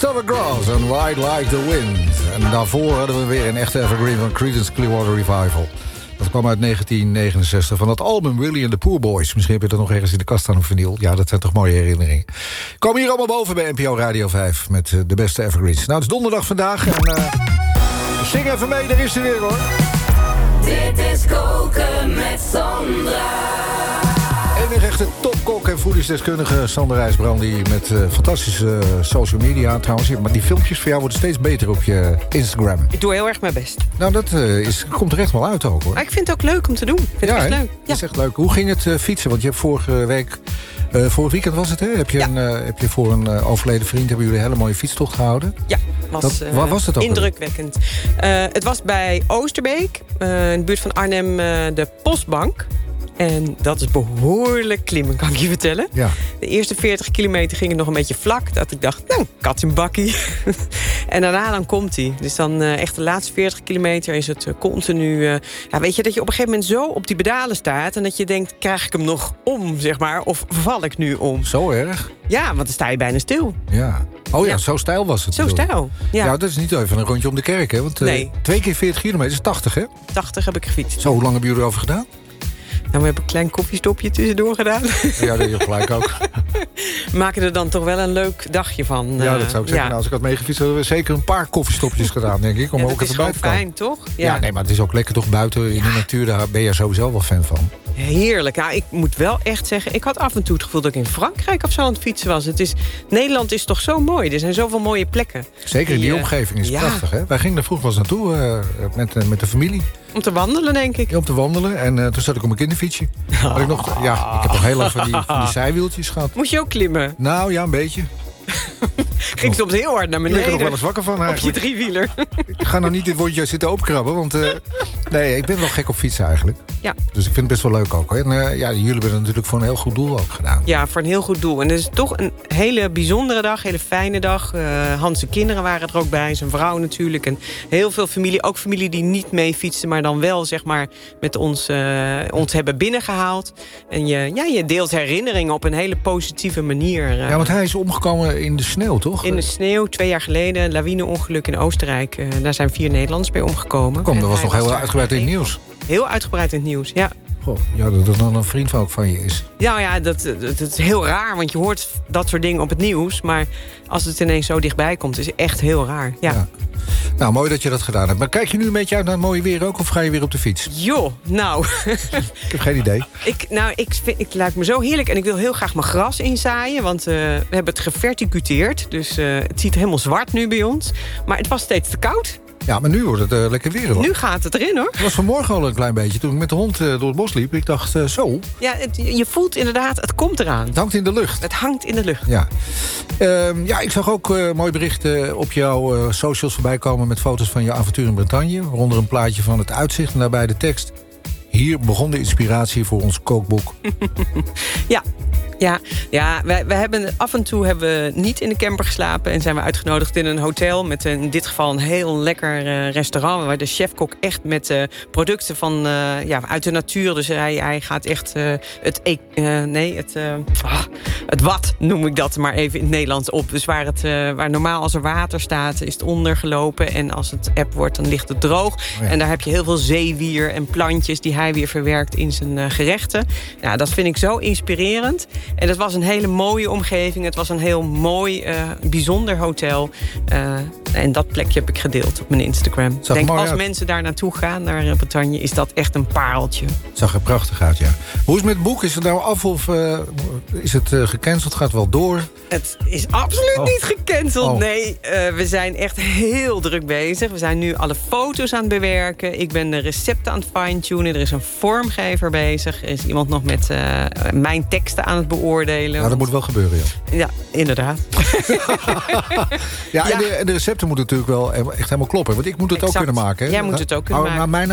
Christopher Cross en Ride Like the Wind. En daarvoor hadden we weer een echte evergreen van Creedence Clearwater Revival. Dat kwam uit 1969 van het album Willie and the Poor Boys. Misschien heb je dat nog ergens in de kast staan op vinyl. Ja, dat zijn toch mooie herinneringen. Kom hier allemaal boven bij NPO Radio 5 met de beste evergreens. Nou, het is donderdag vandaag en zing even mee, daar is ze weer hoor. Dit is Koken met Sandra. En een echte topkok en voedingsdeskundige Sandra IJsbrandi met fantastische social media trouwens. Maar die filmpjes voor jou worden steeds beter op je Instagram. Ik doe heel erg mijn best. Nou, dat komt er echt wel uit ook hoor. Maar ik vind het ook leuk om te doen. Ik vind het echt leuk. Ja. Dat is echt leuk. Hoe ging het fietsen? Want je hebt vorig weekend was het hè? Heb je voor een overleden vriend hebben jullie een hele mooie fietstocht gehouden? Ja. Waar was het ook? Indrukwekkend. Het was bij Oosterbeek, in de buurt van Arnhem, de Postbank. En dat is behoorlijk klimmen, kan ik je vertellen. Ja. De eerste 40 kilometer ging het nog een beetje vlak. Dat ik dacht, nou, kat in bakkie. En daarna dan komt hij. Dus dan echt de laatste 40 kilometer is het continu... weet je, dat je op een gegeven moment zo op die pedalen staat... en dat je denkt, krijg ik hem nog om, zeg maar? Of val ik nu om? Zo erg? Ja, want dan sta je bijna stil. Ja. Oh ja, zo stijl was het. Zo stijl, ja. Ja, dat is niet even een rondje om de kerk, hè? Want 2 keer 40 kilometer is 80, hè? 80 heb ik gefietst. Zo, hoe lang hebben jullie erover gedaan? Nou, we hebben een klein koffiestopje tussendoor gedaan. Ja, dat heb je gelijk ook. Maken er dan toch wel een leuk dagje van. Ja, dat zou ik zeggen. Nou, als ik had meegefietst, hadden we zeker een paar koffiestopjes gedaan, denk ik. Om ook even buiten te komen. Fijn, toch? Ja, nee, maar het is ook lekker toch buiten in de natuur. Daar ben je sowieso wel fan van. Heerlijk. Nou, ik moet wel echt zeggen... ik had af en toe het gevoel dat ik in Frankrijk of zo aan het fietsen was. Nederland is toch zo mooi. Er zijn zoveel mooie plekken. Zeker in die omgeving is het prachtig. Hè? Wij gingen er vroeger wel eens naartoe met de familie. Om te wandelen, denk ik. Ja, om te wandelen. En toen zat ik op mijn kinderfietsje. Ik heb nog heel lang van die zijwieltjes gehad. Moest je ook klimmen? Nou ja, een beetje. Ging soms heel hard naar beneden. Ik ben er nog wel eens wakker van eigenlijk. Op je driewieler. Ik ga nog niet dit woordje zitten opkrabben. Want nee, ik ben wel gek op fietsen eigenlijk. Ja. Dus ik vind het best wel leuk ook. Hoor. En jullie hebben het natuurlijk voor een heel goed doel ook gedaan. Ja, voor een heel goed doel. En het is toch een hele bijzondere dag, hele fijne dag. Hans' kinderen waren er ook bij, zijn vrouw natuurlijk. En heel veel familie, ook familie die niet mee fietsen... maar dan wel, zeg maar, met ons hebben binnengehaald. En je deelt herinneringen op een hele positieve manier. Ja, want hij is omgekomen in de sneeuw, toch? In de sneeuw, 2 jaar geleden. Een lawineongeluk in Oostenrijk. Daar zijn 4 Nederlanders bij omgekomen. Dat was nog heel uitgebreid in het nieuws. Heel uitgebreid in het nieuws, ja. Goh, ja, dat het dan een vriend van je is. Ja, dat is heel raar, want je hoort dat soort dingen op het nieuws. Maar als het ineens zo dichtbij komt, is het echt heel raar. Ja. Nou, mooi dat je dat gedaan hebt. Maar kijk je nu een beetje uit naar het mooie weer ook, of ga je weer op de fiets? Joh, nou... Ik heb geen idee. Het lijkt me zo heerlijk en ik wil heel graag mijn gras inzaaien. Want we hebben het geverticuteerd. Dus het ziet helemaal zwart nu bij ons. Maar het was steeds te koud. Ja, maar nu wordt het lekker weer hoor. Nu gaat het erin hoor. Het was vanmorgen al een klein beetje toen ik met de hond door het bos liep. Ik dacht zo. Ja, je voelt inderdaad, het komt eraan. Het hangt in de lucht. Het hangt in de lucht. Ja, ik zag ook mooi berichten op jouw socials voorbij komen... met foto's van je avontuur in Bretagne. Waaronder een plaatje van het uitzicht en daarbij de tekst... Hier begon de inspiratie voor ons kookboek. Ja, wij hebben af en toe niet in de camper geslapen... en zijn we uitgenodigd in een hotel met in dit geval een heel lekker restaurant... waar de chefkok echt met producten van uit de natuur... dus hij gaat echt het wat noem ik dat maar even in het Nederlands op. Dus waar normaal als er water staat is het ondergelopen... en als het eb wordt dan ligt het droog. Oh ja. En daar heb je heel veel zeewier en plantjes... die hij weer verwerkt in zijn gerechten. Nou, dat vind ik zo inspirerend... En het was een hele mooie omgeving. Het was een heel mooi, bijzonder hotel. En dat plekje heb ik gedeeld op mijn Instagram. Ik denk, als mensen daar naartoe gaan, naar Bretagne... is dat echt een pareltje. Het zag er prachtig uit, ja. Hoe is het met het boek? Is het nou af of is het gecanceld? Gaat het wel door? Het is absoluut niet gecanceld, nee. We zijn echt heel druk bezig. We zijn nu alle foto's aan het bewerken. Ik ben de recepten aan het fine-tunen. Er is een vormgever bezig. Er is iemand nog met mijn teksten aan het beoordelen. Nou, dat moet wel gebeuren, joh. Ja, inderdaad. En de recepten moeten natuurlijk wel echt helemaal kloppen. Want ik moet het ook kunnen maken. Hè? Jij moet het ook kunnen maken.